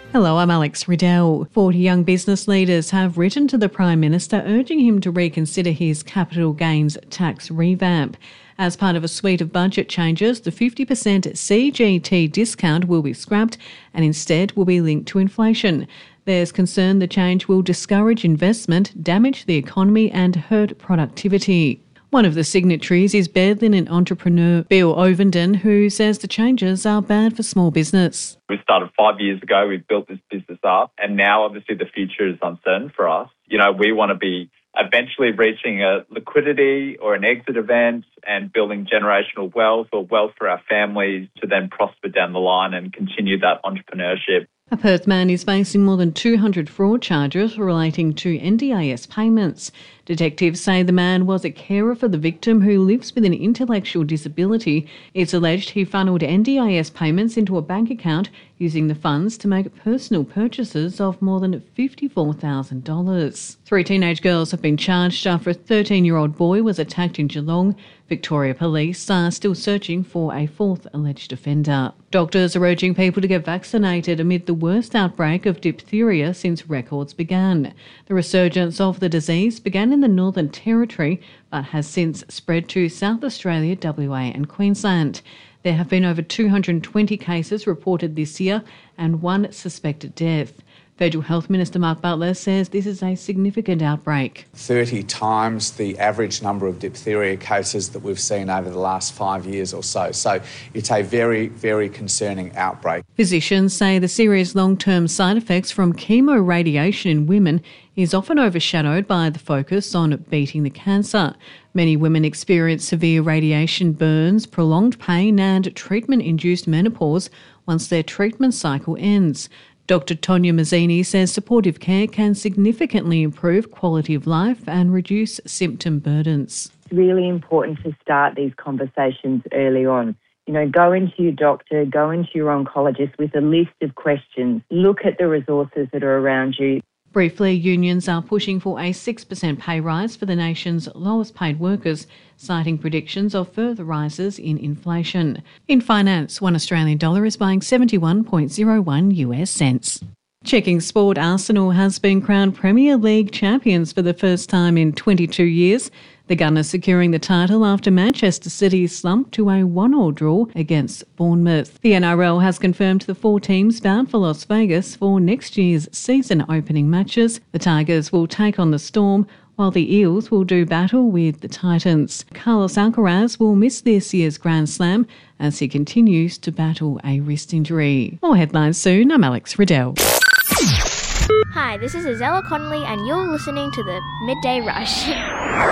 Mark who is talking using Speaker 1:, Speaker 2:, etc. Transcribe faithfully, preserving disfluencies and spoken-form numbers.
Speaker 1: Hello, I'm Alex Riddell. forty young business leaders have written to the Prime Minister urging him to reconsider his capital gains tax revamp. As part of a suite of budget changes, the fifty percent C G T discount will be scrapped and instead will be linked to inflation. There's concern the change will discourage investment, damage the economy and hurt productivity. One of the signatories is Bedlin entrepreneur Bill Ovenden, who says the changes are bad for small business.
Speaker 2: We started five years ago, we've built this business up, and now obviously the future is uncertain for us. You know, we want to be eventually reaching a liquidity or an exit event and building generational wealth or wealth for our families to then prosper down the line and continue that entrepreneurship.
Speaker 1: A Perth man is facing more than two hundred fraud charges relating to N D I S payments. Detectives say the man was a carer for the victim who lives with an intellectual disability. It's alleged he funneled N D I S payments into a bank account using the funds to make personal purchases of more than fifty-four thousand dollars. Three teenage girls have been charged after a thirteen-year-old boy was attacked in Geelong. Victoria Police are still searching for a fourth alleged offender. Doctors are urging people to get vaccinated amid the worst outbreak of diphtheria since records began. The resurgence of the disease began in the Northern Territory but has since spread to South Australia, W A and Queensland. There have been over two hundred twenty cases reported this year and one suspected death. Federal Health Minister Mark Butler says this is a significant outbreak.
Speaker 3: thirty times the average number of diphtheria cases that we've seen over the last five years or so. So it's a very, very concerning outbreak.
Speaker 1: Physicians say the serious long-term side effects from chemoradiation in women is often overshadowed by the focus on beating the cancer. Many women experience severe radiation burns, prolonged pain and treatment-induced menopause once their treatment cycle ends. Doctor Tonya Mazzini says supportive care can significantly improve quality of life and reduce symptom burdens.
Speaker 4: It's really important to start these conversations early on. You know, go into your doctor, go into your oncologist with a list of questions. Look at the resources that are around you.
Speaker 1: Briefly, unions are pushing for a six percent pay rise for the nation's lowest paid workers, citing predictions of further rises in inflation. In finance, one Australian dollar is buying seventy-one point zero one U S cents. Checking sport, Arsenal has been crowned Premier League champions for the first time in twenty-two years. The Gunners securing the title after Manchester City slumped to a one-all draw against Bournemouth. The N R L has confirmed the four teams bound for Las Vegas for next year's season opening matches. The Tigers will take on the Storm, while the Eels will do battle with the Titans. Carlos Alcaraz will miss this year's Grand Slam as he continues to battle a wrist injury. More headlines soon. I'm Alex Riddell.
Speaker 5: Hi, this is Azella Connolly and you're listening to the Midday Rush.